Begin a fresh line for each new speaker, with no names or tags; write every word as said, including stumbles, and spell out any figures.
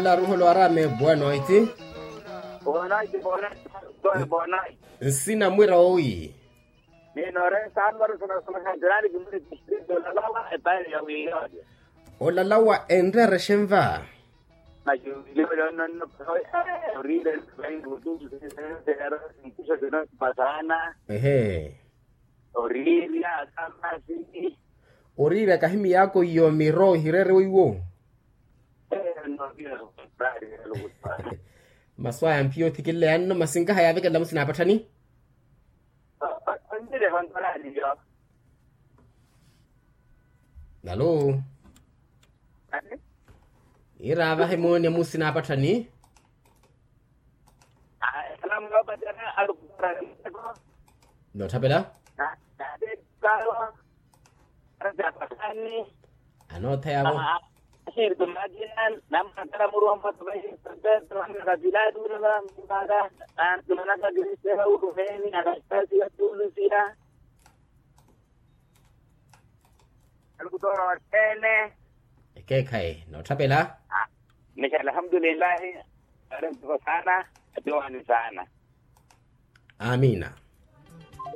Ala ruho lo arame bueno iti.
Bona iti bona. Bona bona.
Sina mwira oi.
Nino re sambar suna suna kanjani kimuri distrito la lawa e pare ya wiyo.
Ola lawa endre reshemva.
Ma yo yo no no horrible ven gutu se era incluso que no pasana.
Ehe.
Horrible kama si.
Orira kahimi yako iyo miro hirere wiwo. Maswa yampio tikile anno masinga hayabe kala musina patani.
Andire vantara diyo.
Hello. Ira ba hemone musina patani.
Ah, salam ga patana alu ko.
No tabela?
Ah, de karo. Ada patani.
Ano tayabo.
Sir tumaginan nam antara muruang patbai sampai terang kabila dulu lah maka mana ka grise ha udu ni ada stasi dulu sira algo toro tene
Ke kai no tabela?
Ni alhamdulillah ada sana doa ni sana.
Amina.